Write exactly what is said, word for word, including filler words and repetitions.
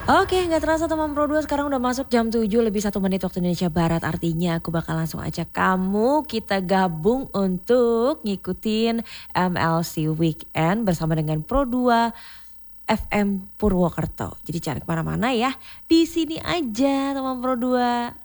Oke, nggak terasa teman Pro dua sekarang udah masuk jam tujuh lebih satu menit waktu Indonesia Barat. Artinya aku bakal langsung ajak kamu kita gabung untuk ngikutin M L C Weekend bersama dengan Pro dua F M Purwokerto. Jadi jangan kemana-mana ya, di sini aja teman Pro dua.